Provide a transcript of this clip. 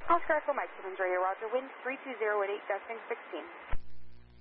Oscar Echo Mike, 7 Radio, Roger, wind 320 at 8, descending 16.